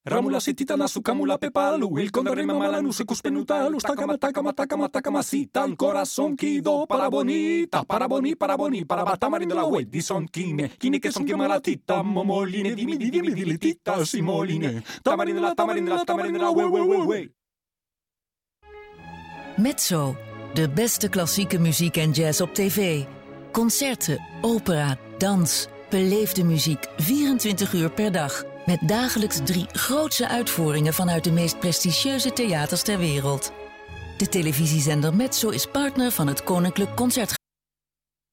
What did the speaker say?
Ramula sititana sukamula pepalu, il condarema malanu se cuspennutalu, takama sitan corazon kido para bonita, para boni, para batamarin de la web di son kine che son chiamaratita, momoline, dimmi, tita, simoline, tamarin de la we. Mezzo, de beste klassieke muziek en jazz op tv. Concerten, opera, dans, beleefde muziek 24 uur per dag. Met dagelijks 3 grootse uitvoeringen vanuit de meest prestigieuze theaters ter wereld. De televisiezender Mezzo is partner van het Koninklijk Concertgebouw.